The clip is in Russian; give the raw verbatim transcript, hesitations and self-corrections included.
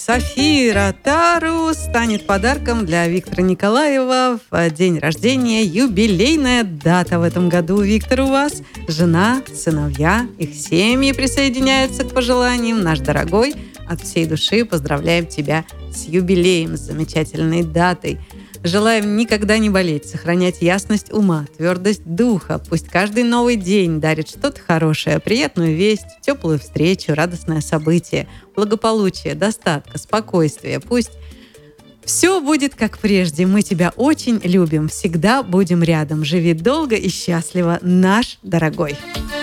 Сафира Тару станет подарком для Виктора Николаева в день рождения. Юбилейная дата в этом году. Виктор, у вас жена, сыновья, их семьи присоединяются к пожеланиям. Наш дорогой, от всей души поздравляем тебя с юбилеем, с замечательной датой. Желаем никогда не болеть, сохранять ясность ума, твердость духа. Пусть каждый новый день дарит что-то хорошее, приятную весть, теплую встречу, радостное событие, благополучие, достатка, спокойствие. Пусть все будет как прежде. Мы тебя очень любим, всегда будем рядом. Живи долго и счастливо, наш дорогой.